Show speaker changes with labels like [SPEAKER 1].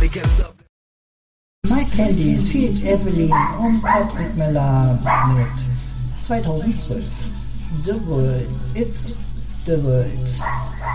[SPEAKER 1] Mike Candies feat. Evelyn und Patrick Miller mit 2012. The World, It's the World.